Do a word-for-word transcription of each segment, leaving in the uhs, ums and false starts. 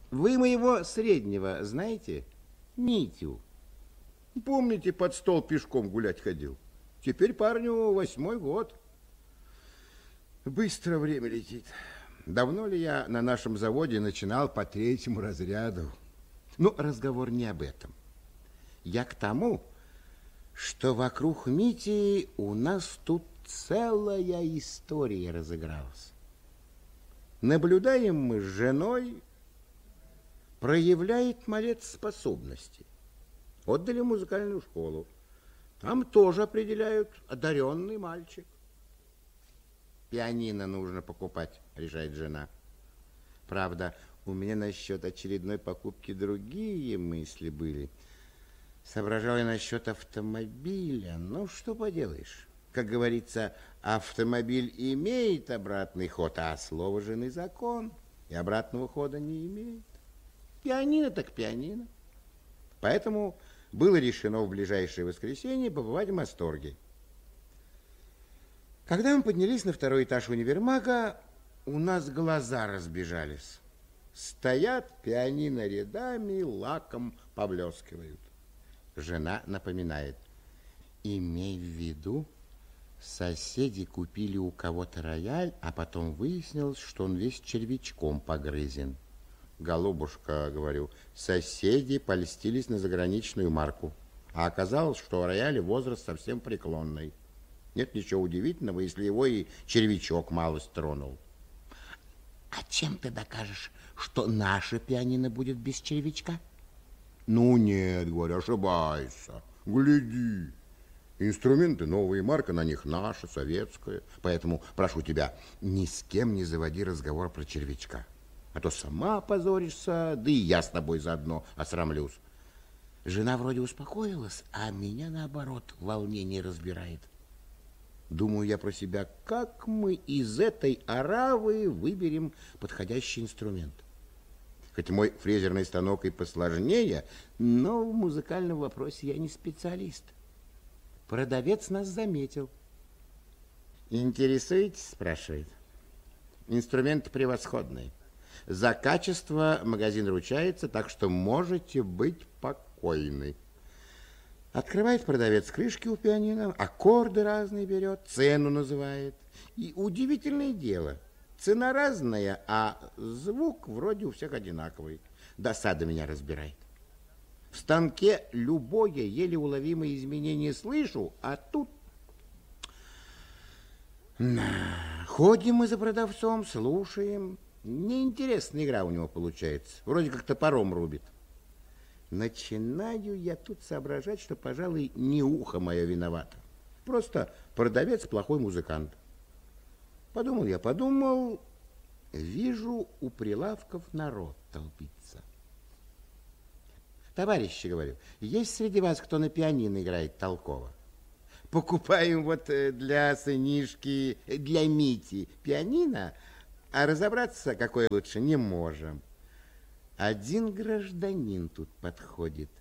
Вы моего среднего знаете? Митю. Помните, под стол пешком гулять ходил? Теперь парню восьмой год. Быстро время летит. Давно ли я на нашем заводе начинал по третьему разряду? Ну, разговор не об этом. Я к тому, что вокруг Мити у нас тут целая история разыгралась. Наблюдаем мы с женой, проявляет малец способности. Отдали в музыкальную школу. Там тоже определяют одаренный мальчик. Пианино нужно покупать, решает жена. Правда, у меня насчет очередной покупки другие мысли были. Соображал я насчет автомобиля. Ну, что поделаешь. Как говорится, автомобиль имеет обратный ход, а слово жены закон. И обратного хода не имеет. Пианино так пианино. Поэтому было решено в ближайшее воскресенье побывать в Масторге. Когда мы поднялись на второй этаж универмага, у нас глаза разбежались. Стоят пианино рядами, лаком поблескивают. Жена напоминает. Имей в виду, соседи купили у кого-то рояль, а потом выяснилось, что он весь червячком погрызен. Голубушка, говорю, соседи польстились на заграничную марку. А оказалось, что у рояля возраст совсем преклонный. Нет ничего удивительного, если его и червячок малость тронул. А чем ты докажешь, что наше пианино будет без червячка? Ну нет, говорю, ошибайся. Гляди. Инструменты новые, марка на них наша, советская. Поэтому прошу тебя, ни с кем не заводи разговор про червячка. А то сама опозоришься, да и я с тобой заодно осрамлюсь. Жена вроде успокоилась, а меня, наоборот, волнение разбирает. Думаю я про себя, как мы из этой оравы выберем подходящий инструмент. Хоть мой фрезерный станок и посложнее, но в музыкальном вопросе я не специалист. Продавец нас заметил. Интересуетесь, спрашивает. Инструменты превосходные. За качество магазин ручается, так что можете быть покойны. Открывает продавец крышки у пианино, аккорды разные берет, цену называет. И удивительное дело, цена разная, а звук вроде у всех одинаковый. Досада меня разбирает. В станке любое еле уловимое изменение слышу, а тут... Ходим мы за продавцом, слушаем. Неинтересная игра у него получается. Вроде как топором рубит. Начинаю я тут соображать, что, пожалуй, не ухо мое виновато. Просто продавец плохой музыкант. Подумал я, подумал, вижу, у прилавков народ толпится. Товарищи, говорю, есть среди вас, кто на пианино играет толково? Покупаем вот для сынишки, для Мити пианино, а разобраться, какое лучше, не можем. Один гражданин тут подходит.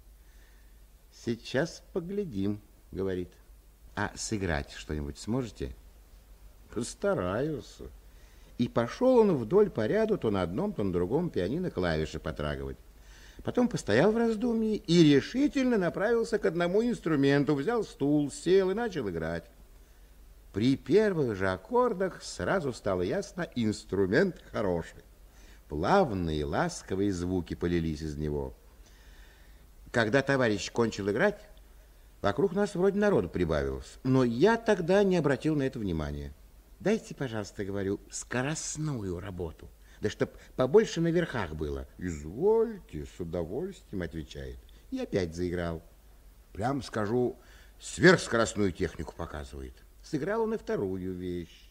Сейчас поглядим, говорит. А сыграть что-нибудь сможете? Постараюсь. И пошел он вдоль по ряду, то на одном, то на другом пианино клавиши потрагивать. Потом постоял в раздумье и решительно направился к одному инструменту, взял стул, сел и начал играть. При первых же аккордах сразу стало ясно, инструмент хороший. Плавные, ласковые звуки полились из него. Когда товарищ кончил играть, вокруг нас вроде народу прибавилось, но я тогда не обратил на это внимания. Дайте, пожалуйста, говорю, скоростную работу, да чтоб побольше на верхах было. Извольте, с удовольствием, отвечает. И опять заиграл. Прям скажу, сверхскоростную технику показывает. Сыграл он и вторую вещь.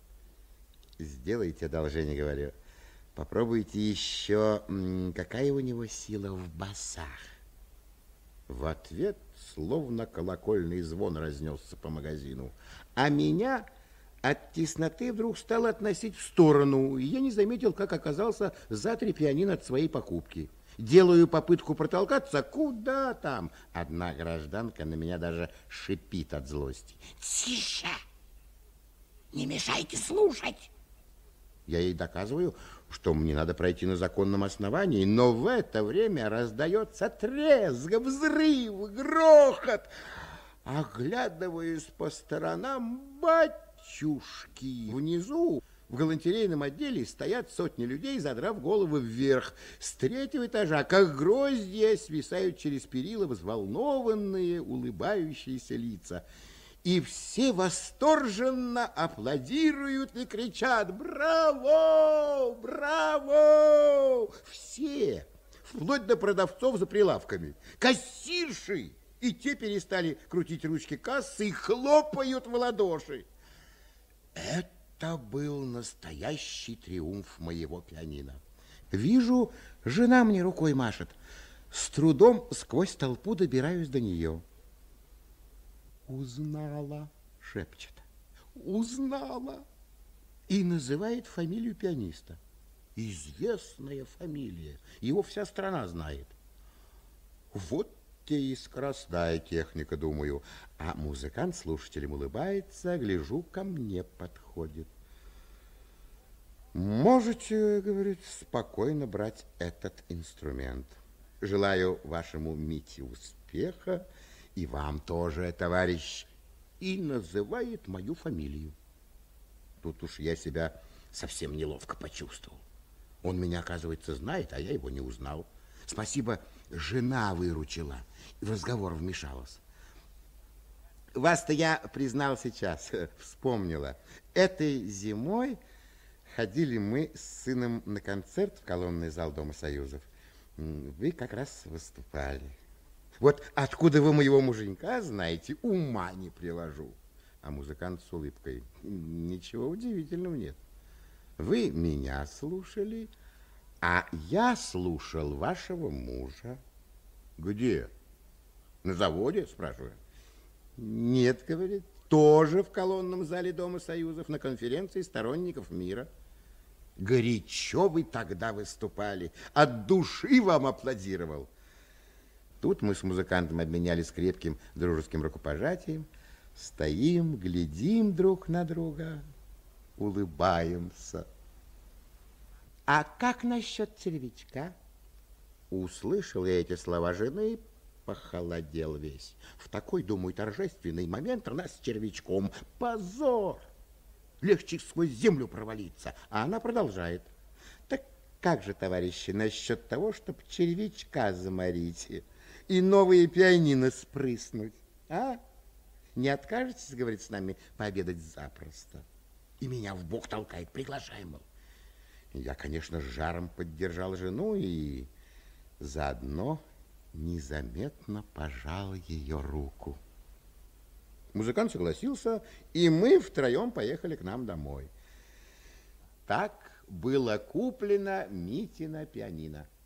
Сделайте одолжение, говорю. Попробуйте еще, какая у него сила в басах. В ответ словно колокольный звон разнесся по магазину. А меня от тесноты вдруг стало относить в сторону, и я не заметил, как оказался за три пианино от своей покупки. Делаю попытку протолкаться, куда там? Одна гражданка на меня даже шипит от злости. Тише! Не мешайте слушать! Я ей доказываю, что мне надо пройти на законном основании, но в это время раздается треск, взрыв, грохот. Оглядываясь по сторонам, батюшки, внизу в галантерейном отделе стоят сотни людей, задрав головы вверх. С третьего этажа, как гроздья, свисают через перила взволнованные, улыбающиеся лица. И все восторженно аплодируют и кричат: «Браво! Браво!» Все, вплоть до продавцов за прилавками, кассирши, и те перестали крутить ручки кассы и хлопают в ладоши. Это был настоящий триумф моего пианино. Вижу, жена мне рукой машет. С трудом сквозь толпу добираюсь до нее. «Узнала», — шепчет, «узнала». И называет фамилию пианиста. Известная фамилия, его вся страна знает. Вот те и скоростная техника, думаю. А музыкант слушателям улыбается, гляжу, ко мне подходит. «Можете, — говорит, — спокойно брать этот инструмент. Желаю вашему Мите успеха, и вам тоже, товарищ». И называет мою фамилию. Тут уж я себя совсем неловко почувствовал. Он меня, оказывается, знает, а я его не узнал. Спасибо, жена выручила и в разговор вмешалась. Вас-то я признал сейчас, вспомнила. Этой зимой ходили мы с сыном на концерт в колонный зал Дома Союзов. Вы как раз выступали. Вот откуда вы моего муженька знаете, ума не приложу. А музыкант с улыбкой: ничего удивительного нет. Вы меня слушали, а я слушал вашего мужа. Где? На заводе, спрашиваю. Нет, говорит, тоже в колонном зале Дома Союзов на конференции сторонников мира. Горячо вы тогда выступали, от души вам аплодировал. Тут мы с музыкантом обменялись крепким дружеским рукопожатием, стоим, глядим друг на друга, улыбаемся. А как насчет червячка? Услышал я эти слова жены, похолодел весь. В такой, думаю, торжественный момент нас с червячком позор. Легче сквозь землю провалиться. А она продолжает: так как же, товарищи, насчет того, чтобы червячка заморить и новые пианино спрыснуть, а? Не откажетесь, говорит, с нами пообедать запросто? И меня в бок толкает: приглашай, мол. Я, конечно, с жаром поддержал жену и заодно незаметно пожал ее руку. Музыкант согласился, и мы втроем поехали к нам домой. Так было куплено Митино пианино.